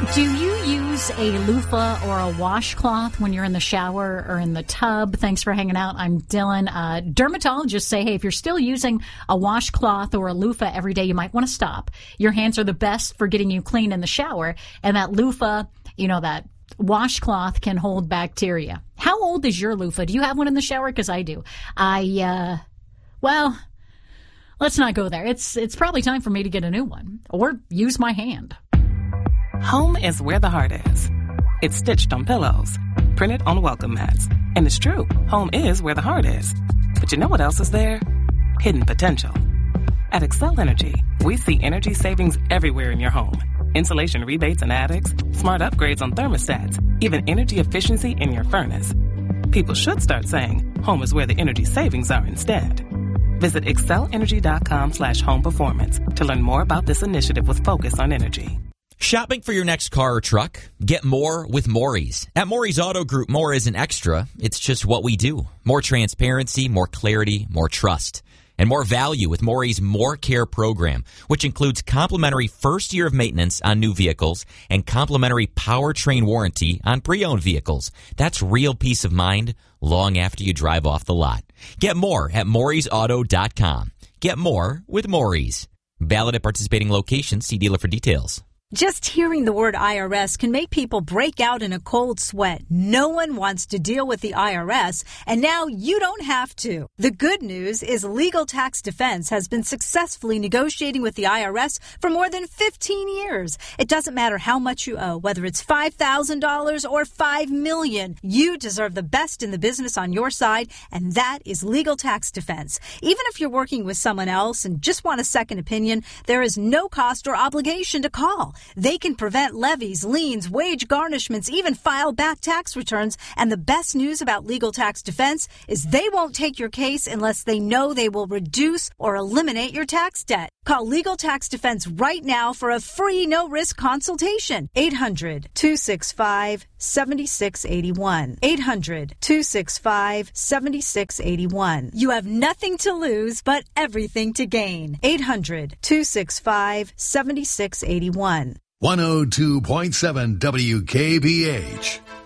Do you use a loofah or a washcloth when you're in the shower or in the tub? Thanks for hanging out. I'm Dylan. Dermatologists say, hey, if you're still using a washcloth or a loofah every day, you might want to stop. Your hands are the best for getting you clean in the shower, and that loofah, that washcloth can hold bacteria. How old is your loofah? Do you have one in the shower? Because I do. Well, let's not go there. It's probably time for me to get a new one or use my hand. Home is where the heart is. It's stitched on pillows, printed on welcome mats. And it's true, home is where the heart is. But you know what else is there? Hidden potential. At Excel Energy, we see energy savings everywhere in your home. Insulation rebates in attics, smart upgrades on thermostats, even energy efficiency in your furnace. People should start saying, home is where the energy savings are instead. Visit excelenergy.com/home performance to learn more about this initiative with focus on energy. Shopping for your next car or truck? Get more with Maury's. At Maury's Auto Group, more isn't extra. It's just what we do. More transparency, more clarity, more trust, and more value with Maury's More Care program, which includes complimentary first year of maintenance on new vehicles and complimentary powertrain warranty on pre-owned vehicles. That's real peace of mind long after you drive off the lot. Get more at Maury'sAuto.com. Get more with Maury's. Valid at participating locations. See dealer for details. Just hearing the word IRS can make people break out in a cold sweat. No one wants to deal with the IRS, and now you don't have to. The good news is Legal Tax Defense has been successfully negotiating with the IRS for more than 15 years. It doesn't matter how much you owe, whether it's $5,000 or $5 million. You deserve the best in the business on your side, and that is Legal Tax Defense. Even if you're working with someone else and just want a second opinion, there is no cost or obligation to call. They can prevent levies, liens, wage garnishments, even file back tax returns. And the best news about Legal Tax Defense is they won't take your case unless they know they will reduce or eliminate your tax debt. Call Legal Tax Defense right now for a free no-risk consultation. 800-265-7681. 800-265-7681. You have nothing to lose but everything to gain. 800-265-7681. 102.7 WKBH.